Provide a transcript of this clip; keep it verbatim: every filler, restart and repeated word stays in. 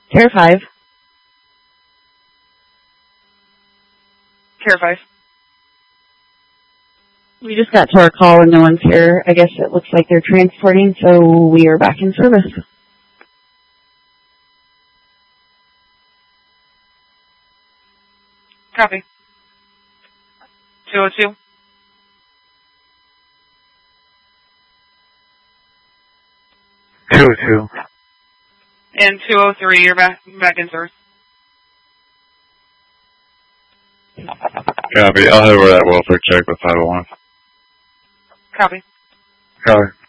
Care five. Care five. We just got to our call and no one's here. I guess it looks like they're transporting, so we are back in service. Copy. two oh two. two oh two. And two oh three, you're back, back in service. Copy. I'll head over that welfare check with five oh one. Copy. Copy.